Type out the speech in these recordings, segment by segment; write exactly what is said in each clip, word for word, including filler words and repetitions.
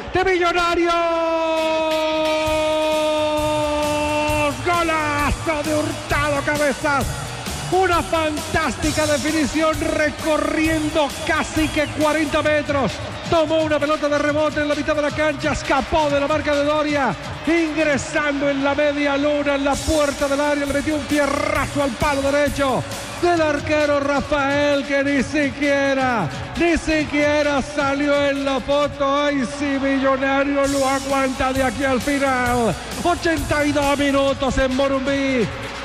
de Millonarios. Golazo de Hurtado Cabezas. Una fantástica definición recorriendo casi que cuarenta metros. Tomó una pelota de rebote en la mitad de la cancha, escapó de la marca de Doria, ingresando en la media luna, en la puerta del área, le metió un fierrazo al palo derecho del arquero Rafael, que ni siquiera, ni siquiera salió en la foto. Ay, sí, Millonario lo aguanta de aquí al final. ochenta y dos minutos en Morumbí.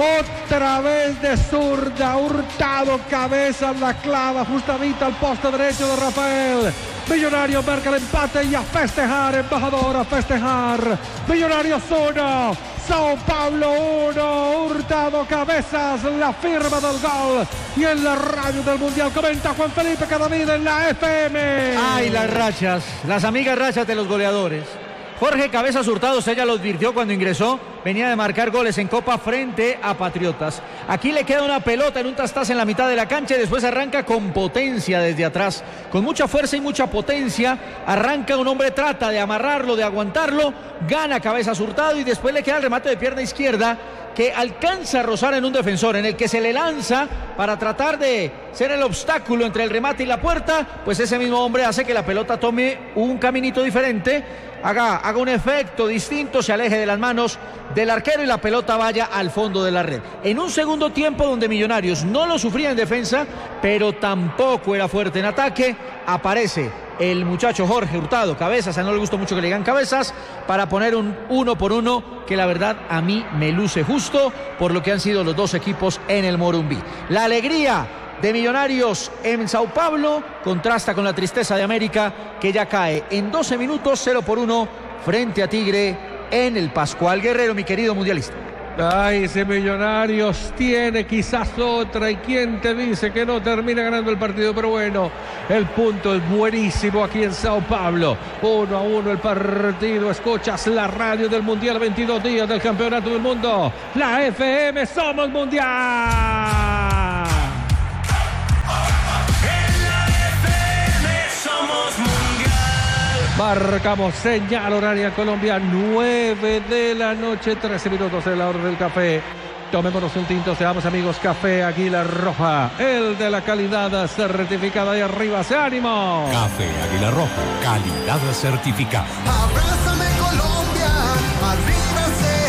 Otra vez de zurda, Hurtado Cabezas la clava justamente al poste derecho de Rafael. Millonarios marca el empate y a festejar, embajador, a festejar. Millonarios uno, Sao Paulo uno, Hurtado Cabezas, la firma del gol. Y en la radio del Mundial comenta Juan Felipe Cadavid en la F M. Ay, las rachas, las amigas rachas de los goleadores. Jorge Cabezas Hurtado, usted ya lo advirtió cuando ingresó, venía de marcar goles en Copa frente a Patriotas. Aquí le queda una pelota en un tastaz en la mitad de la cancha y después arranca con potencia desde atrás. Con mucha fuerza y mucha potencia, arranca un hombre, trata de amarrarlo, de aguantarlo, gana Cabezas Hurtado y después le queda el remate de pierna izquierda que alcanza a rozar en un defensor, en el que se le lanza para tratar de ser el obstáculo entre el remate y la puerta. Pues ese mismo hombre hace que la pelota tome un caminito diferente, haga, haga un efecto distinto, se aleje de las manos del arquero y la pelota vaya al fondo de la red. En un segundo tiempo donde Millonarios no lo sufría en defensa, pero tampoco era fuerte en ataque, aparece el muchacho Jorge Hurtado Cabezas, a no le gustó mucho que le digan Cabezas, para poner un uno por uno que la verdad a mí me luce justo por lo que han sido los dos equipos en el Morumbí. La alegría de Millonarios en Sao Paulo contrasta con la tristeza de América, que ya cae en doce minutos cero por uno frente a Tigre en el Pascual Guerrero, mi querido mundialista. Ay, ese Millonarios tiene quizás otra, y quién te dice que no termina ganando el partido, pero bueno, el punto es buenísimo aquí en Sao Paulo. Uno a uno el partido. Escuchas la radio del Mundial, veintidós días del Campeonato del Mundo. La F M, somos Mundial. Marcamos señal horaria en Colombia, nueve de la noche, trece minutos en la hora del café. Tomémonos un tinto, seamos amigos. Café Águila Roja, el de la calidad certificada. Y arriba se ánimo. Café Águila Roja, calidad certificada. Abrázame Colombia, arriba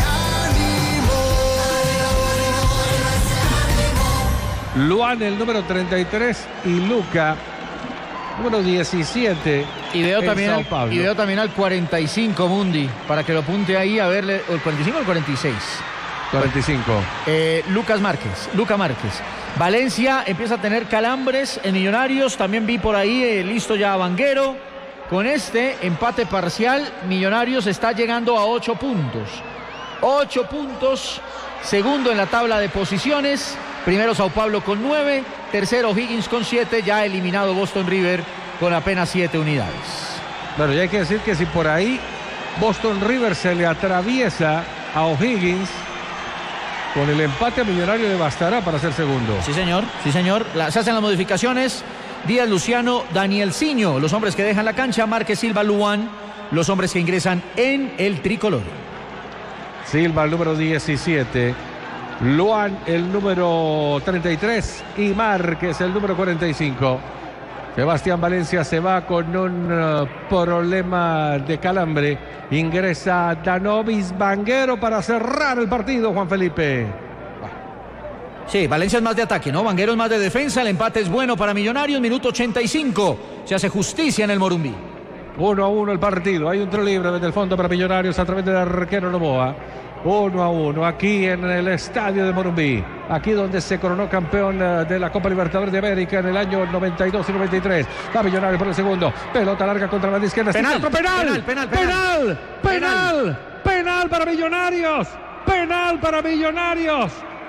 se ánimo. Luan, el número treinta y tres, y Luca, número diecisiete. Y veo, también Sao al, Paulo. y veo también al cuarenta y cinco, Mundi, para que lo apunte ahí a verle. ¿El cuarenta y cinco o el cuarenta y seis? cuarenta y cinco. Eh, Lucas Márquez, Luca Márquez. Valencia empieza a tener calambres en Millonarios. También vi por ahí eh, listo ya a Vanguero. Con este empate parcial, Millonarios está llegando a ocho puntos. ocho puntos, segundo en la tabla de posiciones. Primero Sao Paulo con nueve, tercero O'Higgins con siete, ya eliminado Boston River con apenas siete unidades. Bueno, ya hay que decir que si por ahí Boston River se le atraviesa a O'Higgins, con el empate a Millonario le bastará para ser segundo. Sí, señor, sí, señor. La, se hacen las modificaciones. Díaz, Luciano, Daniel Ciño, los hombres que dejan la cancha. Márquez, Silva, Luan, los hombres que ingresan en el tricolor. Silva, el número diecisiete. Luan, el número treinta y tres. Y Márquez, el número cuarenta y cinco. Sebastián Valencia se va con un uh, problema de calambre. Ingresa Danovis Vanguero para cerrar el partido, Juan Felipe. Sí, Valencia es más de ataque, ¿no? Vanguero es más de defensa. El empate es bueno para Millonarios. Minuto ochenta y cinco. Se hace justicia en el Morumbí. Uno a uno el partido. Hay un tiro libre desde el fondo para Millonarios a través del arquero Novoa. Uno a uno aquí en el estadio de Morumbí. Aquí donde se coronó campeón de la Copa Libertadores de América en el año noventa y dos y noventa y tres. Va Millonarios por el segundo. Pelota larga contra la izquierda. Penal, penal, penal, penal, penal, penal, penal, penal para Millonarios. Penal para Millonarios.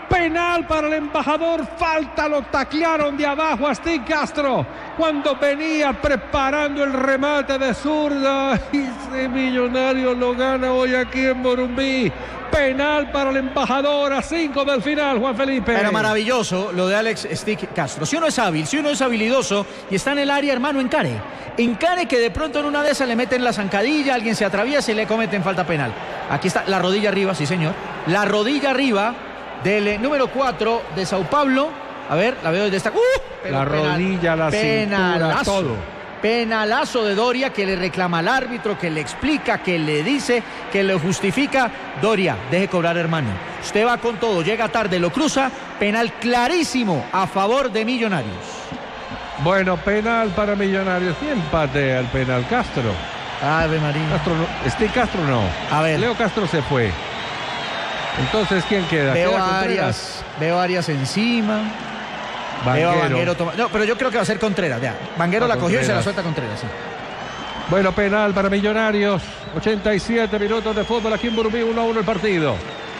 Penal para el embajador, falta, lo taclearon de abajo a Steve Castro cuando venía preparando el remate de zurda y ese Millonario lo gana hoy aquí en Morumbí. Penal para el embajador a cinco del final, Juan Felipe. Era maravilloso lo de Alex Stick Castro. Si uno es hábil, si uno es habilidoso y está en el área, hermano, encare. Encare que de pronto en una de esas le meten la zancadilla, alguien se atraviesa y le cometen falta penal. Aquí está la rodilla arriba, sí señor. La rodilla arriba del eh, número cuatro de Sao Paulo. A ver, la veo desde esta. ¡Uh! La penal, rodilla, la cintura, todo. Penalazo de Doria que le reclama al árbitro, que le explica, que le dice, que lo justifica. Doria, deje cobrar, hermano. Usted va con todo, llega tarde, lo cruza. Penal clarísimo a favor de Millonarios. Bueno, penal para Millonarios. ¿Quién patea el penal? Castro. Ave María. Castro no. Este Castro no. A ver. Leo Castro se fue. Entonces, ¿quién queda? Veo ¿Queda a Arias, veo a Arias encima. Veo a Vanguero toma... No, pero yo creo que va a ser Contreras. Vea. Vanguero la cogió y se la suelta Contreras. Sí. Bueno, penal para Millonarios. ochenta y siete minutos de fútbol aquí en Morumbí. uno a uno el partido.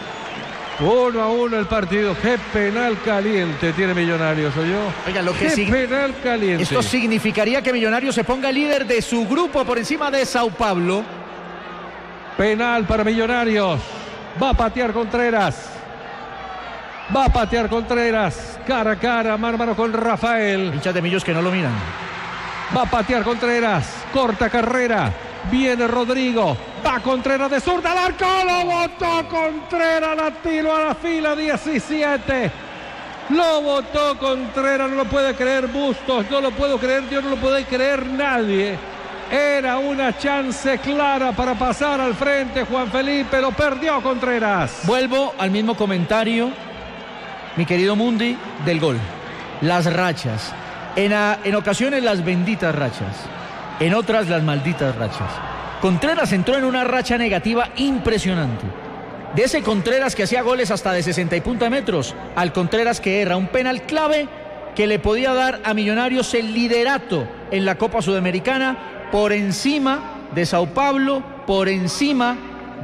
uno a uno el partido. Qué penal caliente tiene Millonarios, ¿oyó? Oiga, lo que Qué sig... penal caliente. Esto significaría que Millonarios se ponga líder de su grupo por encima de Sao Paulo. Penal para Millonarios. Va a patear Contreras. Va a patear Contreras. Cara a cara, mano a mano con Rafael. Hinchas de Millos que no lo miran. Va a patear Contreras. Corta carrera. Viene Rodrigo. Va Contreras de zurda al arco. Lo botó Contreras. La tiró a la fila diecisiete. Lo botó Contreras. No lo puede creer Bustos. No lo puedo creer yo. No lo puede creer nadie. Era una chance clara para pasar al frente. Juan Felipe, lo perdió Contreras. Vuelvo al mismo comentario, mi querido Mundi, del gol. Las rachas. En, a, en ocasiones las benditas rachas. En otras las malditas rachas. Contreras entró en una racha negativa impresionante. De ese Contreras que hacía goles hasta de sesenta y punta metros, al Contreras que era un penal clave que le podía dar a Millonarios el liderato en la Copa Sudamericana, por encima de Sao Paulo, por encima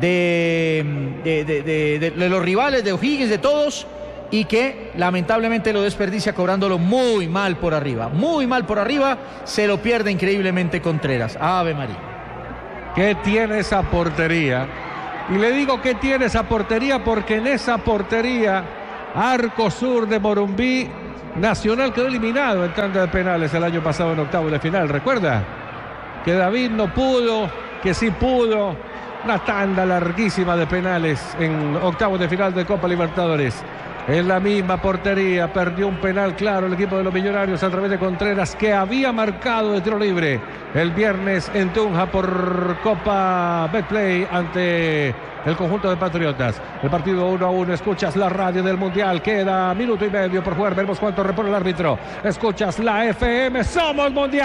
de, de, de, de, de, de los rivales, de O'Higgins, de todos, y que lamentablemente lo desperdicia cobrándolo muy mal por arriba, muy mal por arriba, se lo pierde increíblemente Contreras. Ave María. ¿Qué tiene esa portería? Y le digo que tiene esa portería porque en esa portería, arco sur de Morumbí, Nacional quedó eliminado en tanda de penales el año pasado en octavos de final, ¿recuerda? Que David no pudo, que sí pudo. Una tanda larguísima de penales en octavos de final de Copa Libertadores. En la misma portería perdió un penal claro el equipo de los Millonarios a través de Contreras, que había marcado de tiro libre el viernes en Tunja por Copa Betplay ante el conjunto de Patriotas. El partido uno a uno. Escuchas la radio del Mundial. Queda minuto y medio por jugar. Veremos cuánto repone el árbitro. Escuchas la F M. ¡Somos Mundial!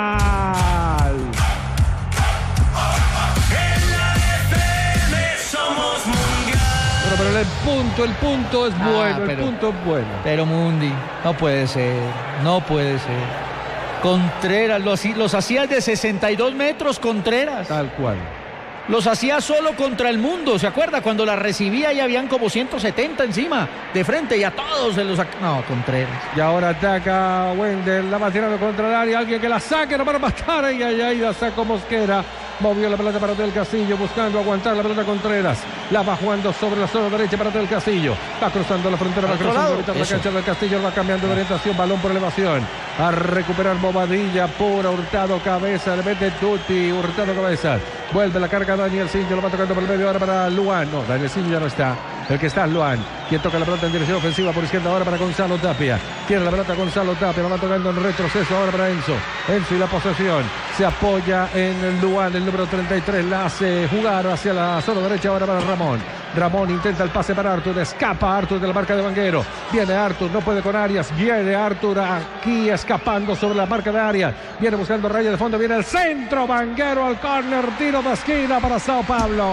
En la F M somos Mundial. Bueno, pero el punto, el punto es Ah, bueno. pero- el punto es bueno. Pero Mundi, no puede ser, no puede ser. Contreras, los, los hacía de sesenta y dos metros Contreras. Tal cual. Los hacía solo contra el mundo, ¿se acuerda? Cuando la recibía y habían como ciento setenta encima, de frente, y a todos se los... No, Contreras. Y ahora ataca Wendel, la va tirando contra el área, alguien que la saque, no para matar, ay, ay, ay, la sacó Mosquera, movió la pelota para Del Castillo, buscando aguantar la pelota Contreras, la va jugando sobre la zona derecha para Del Castillo, va cruzando la frontera, va Otro cruzando lado, la mitad de la eso. cancha del Castillo, va cambiando de orientación, balón por elevación, a recuperar Bobadilla, pura, Hurtado, cabeza, le mete Tutti, Hurtado, cabeza, vuelve la carga Daniel Sillo, lo va tocando por el medio ahora para Luan, no, Daniel Sillo ya no está, el que está es Luan, quien toca la pelota en dirección ofensiva por izquierda ahora para Gonzalo Tapia, tiene la pelota Gonzalo Tapia, lo va tocando en retroceso ahora para Enzo, Enzo y la posesión, se apoya en el Luan, el número treinta y tres, la hace jugar hacia la zona derecha ahora para Ramón, Ramón intenta el pase para Artur, escapa Artur de la marca de Vanguero, viene Artur, no puede con Arias, viene Artur aquí escapando sobre la marca de Arias, viene buscando raya de fondo, viene el centro, Vanguero al córner, tiro de esquina para Sao Paulo.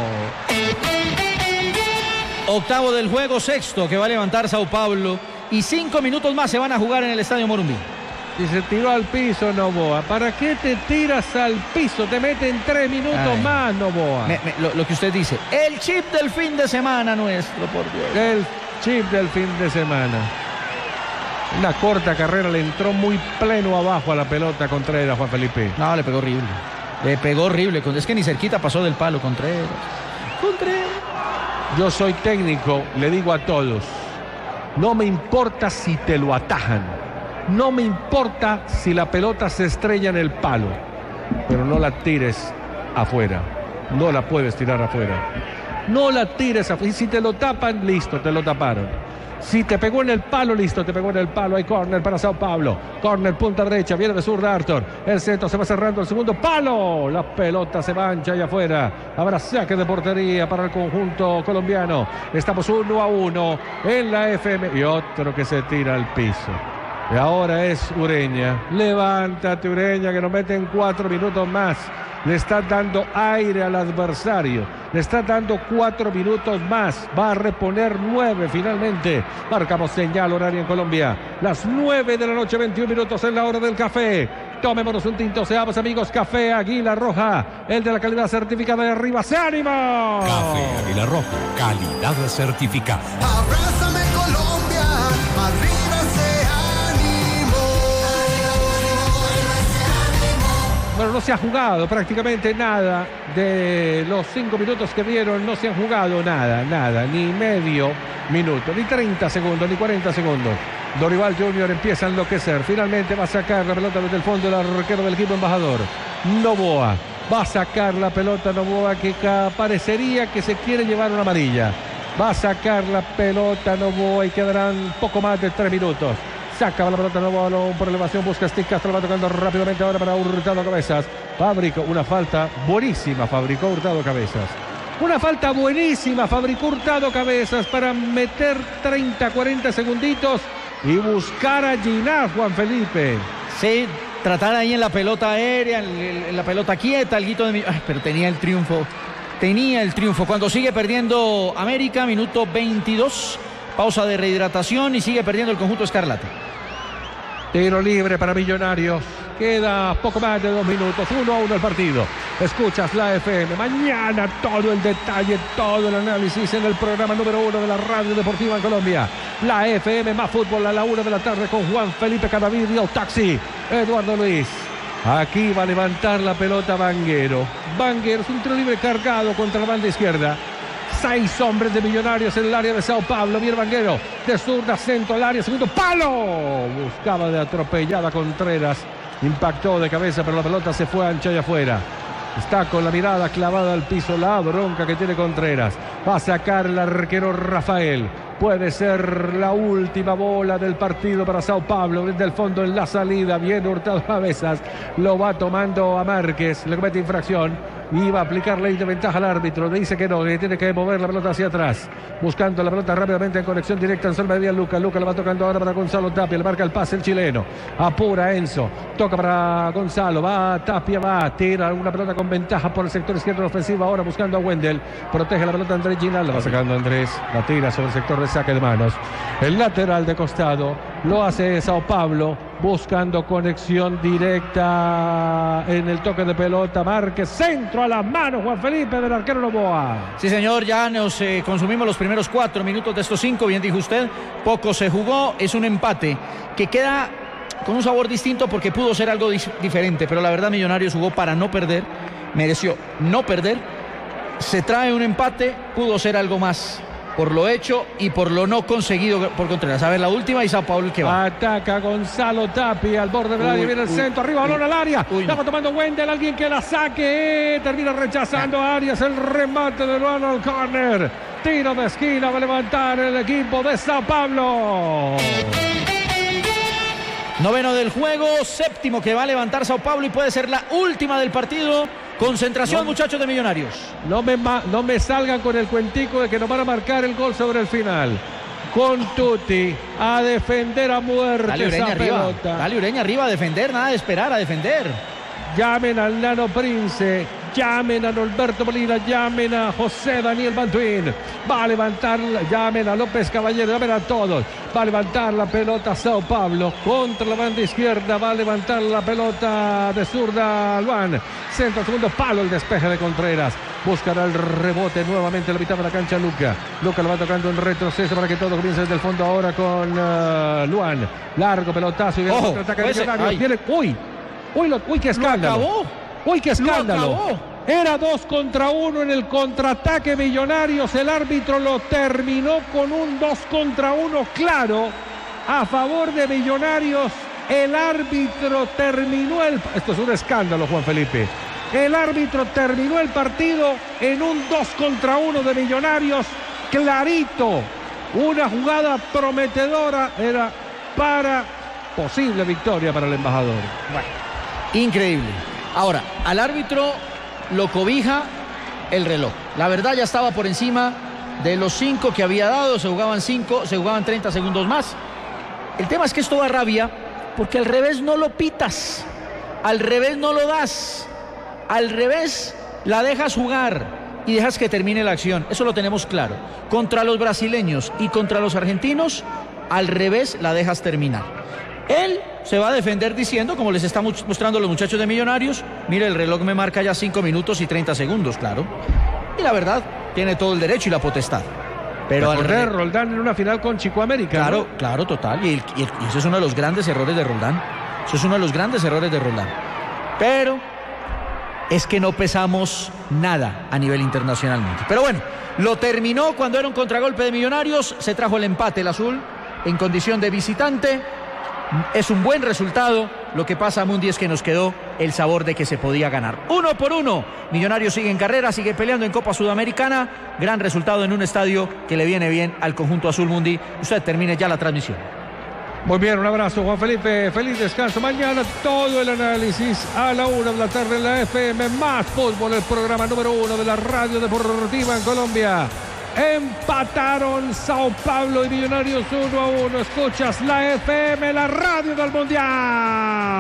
Octavo del juego, sexto que va a levantar Sao Paulo, y cinco minutos más se van a jugar en el Estadio Morumbí. Y se tiró al piso Novoa. ¿Para qué te tiras al piso? Te meten tres minutos Ay. más, Novoa. Me- me- lo, lo que usted dice, el chip del fin de semana nuestro, por Dios. El chip del fin de semana. Una corta carrera, le entró muy pleno abajo a la pelota Contreras, Juan Felipe. No, le pegó horrible. Le pegó horrible. Es que ni cerquita pasó del palo, Contreras. Contreras. Yo soy técnico, le digo a todos, no me importa si te lo atajan, no me importa si la pelota se estrella en el palo, pero no la tires afuera, no la puedes tirar afuera, no la tires afuera, y si te lo tapan, listo, te lo taparon. Si te pegó en el palo, listo, te pegó en el palo. Hay córner para Sao Paulo. Córner, punta derecha, viene de zurda Arthur. El centro se va cerrando el segundo palo. La pelota se mancha allá afuera. Habrá saque de portería para el conjunto colombiano. Estamos uno a uno en la F M. Y otro que se tira al piso. Y ahora es Ureña. Levántate, Ureña, que nos meten cuatro minutos más. Le está dando aire al adversario. Le está dando cuatro minutos más. Va a reponer nueve finalmente. Marcamos señal horaria en Colombia. Las nueve de la noche, veintiún minutos en la hora del café. Tomémonos un tinto, seamos amigos. Café Águila Roja, el de la calidad certificada de arriba. ¡Se ánimo! Café Águila Roja, calidad certificada. Abrázame Colombia, arriba ese ánimo. Bueno, no se ha jugado prácticamente nada. De los cinco minutos que dieron, no se han jugado nada, nada, ni medio minuto, ni treinta segundos, ni cuarenta segundos. Dorival Junior empieza a enloquecer. Finalmente va a sacar la pelota desde el fondo el arquero del equipo embajador. Noboa va a sacar la pelota. Noboa, que parecería que se quiere llevar una amarilla. Va a sacar la pelota Noboa y quedarán poco más de tres minutos. Saca la pelota Noboa por elevación, busca Stick Castro, va tocando rápidamente ahora para Hurtado Cabezas. Fabricó una falta buenísima, fabricó Hurtado Cabezas. Una falta buenísima, fabricó Hurtado Cabezas para meter treinta, cuarenta segunditos y buscar a Ginás, Juan Felipe. Sí, tratar ahí en la pelota aérea, en, en la pelota quieta, alguito de... Ay, pero tenía el triunfo, tenía el triunfo. Cuando sigue perdiendo América, minuto veintidós, pausa de rehidratación y sigue perdiendo el conjunto escarlata. Tiro libre para Millonarios. Queda poco más de dos minutos. uno a uno el partido. Escuchas la F M. Mañana todo el detalle, todo el análisis en el programa número uno de la radio deportiva en Colombia. La F M más fútbol a la una de la tarde con Juan Felipe Cadavid, Taxi, Eduardo Luis. Aquí va a levantar la pelota Vanguero. Vanguero es un tiro libre cargado contra la banda izquierda. Seis hombres de Millonarios en el área de Sao Paulo. Viene Vanguero de zurda, centro al área, segundo palo. Buscaba de atropellada Contreras. Impactó de cabeza, pero la pelota se fue ancha y afuera. Está con la mirada clavada al piso, la bronca que tiene Contreras. Va a sacar el arquero Rafael. Puede ser la última bola del partido para Sao Paulo. Desde el fondo en la salida. Viene Hurtado Cabezas. Lo va tomando a Márquez. Le comete infracción. Iba a aplicar ley de ventaja al árbitro. Le dice que no, que tiene que mover la pelota hacia atrás. Buscando la pelota rápidamente en conexión directa en zona de Luca. Luca la va tocando ahora para Gonzalo Tapia. Le marca el pase el chileno. Apura Enzo. Toca para Gonzalo. Va Tapia, va. Tira una pelota con ventaja por el sector izquierdo ofensivo. Ahora buscando a Wendel. Protege la pelota Andrés Ginás. La va sacando Andrés. La tira sobre el sector de saque de manos. El lateral de costado. Lo hace Sao Paulo. Buscando conexión directa en el toque de pelota. Márquez, centro a la mano, Juan Felipe, del arquero Noboa. Sí, señor, ya nos eh, consumimos los primeros cuatro minutos de estos cinco. Bien dijo usted, poco se jugó. Es un empate que queda con un sabor distinto porque pudo ser algo dis- diferente. Pero la verdad, Millonarios jugó para no perder. Mereció no perder. Se trae un empate, pudo ser algo más por lo hecho y por lo no conseguido por Contreras. A ver, la última y Sao Paulo el que va. Ataca Gonzalo Tapia al borde del área, viene el centro, arriba, balón al área. Estaba tomando Wendel, alguien que la saque. Termina rechazando a Arias el remate de Luano al córner. Tiro de esquina va a levantar el equipo de Sao Paulo. Noveno del juego, séptimo que va a levantar Sao Paulo y puede ser la última del partido. Concentración, no, muchachos de Millonarios. No me, no me salgan con el cuentico de que nos van a marcar el gol sobre el final. Con Tutti a defender a muerte. Dale Ureña esa arriba. pelota. Dale Ureña arriba a defender, nada de esperar, a defender. Llamen al Nano Prince. llamen a Norberto Molina, llamen a José Daniel Bantuín, va a levantar, llamen a López Caballero, llamen a todos, va a levantar la pelota Sao Paulo contra la banda izquierda, va a levantar la pelota de zurda Luan, centro, segundo palo, el despeje de Contreras, buscará el rebote nuevamente en la mitad de la cancha Luca, Luca lo va tocando en retroceso para que todo comience desde el fondo ahora con uh, Luan, largo pelotazo y viene Ojo, el ataque ese, de Millonarios, viene, uy, uy, lo, uy, qué escándalo. Lo acabó. Uy, qué escándalo. Lo acabó. Era dos contra uno en el contraataque Millonarios. El árbitro lo terminó con un dos contra uno claro a favor de Millonarios. El árbitro terminó el... Esto es un escándalo, Juan Felipe. El árbitro terminó el partido en un dos contra uno de Millonarios. Clarito. Una jugada prometedora. Era para posible victoria para el embajador. Bueno, increíble. Ahora, al árbitro lo cobija el reloj. La verdad ya estaba por encima de los cinco que había dado. Se jugaban cinco, se jugaban treinta segundos más. El tema es que esto da rabia porque al revés no lo pitas. Al revés no lo das. Al revés la dejas jugar y dejas que termine la acción. Eso lo tenemos claro. Contra los brasileños y contra los argentinos, al revés la dejas terminar. Él se va a defender diciendo, como les están mostrando los muchachos de Millonarios, mire, el reloj me marca ya cinco minutos y treinta segundos, claro. Y la verdad, tiene todo el derecho y la potestad. Pero al re... Roldán en una final con Chico América. Claro, ¿no? claro, total. Y, el, y, el, y ese es uno de los grandes errores de Roldán. Eso es uno de los grandes errores de Roldán. Pero es que no pesamos nada a nivel internacionalmente. Pero bueno, lo terminó cuando era un contragolpe de Millonarios. Se trajo el empate el azul en condición de visitante. Es un buen resultado. Lo que pasa, Mundi, es que nos quedó el sabor de que se podía ganar. Uno por uno. Millonarios sigue en carrera, sigue peleando en Copa Sudamericana. Gran resultado en un estadio que le viene bien al conjunto azul, Mundi. Usted termine ya la transmisión. Muy bien, un abrazo, Juan Felipe. Feliz descanso. Mañana todo el análisis a la una de la tarde en la F M. Más fútbol, el programa número uno de la radio deportiva en Colombia. Empataron Sao Paulo y Millonarios uno a uno. Escuchas la F M, la radio del Mundial.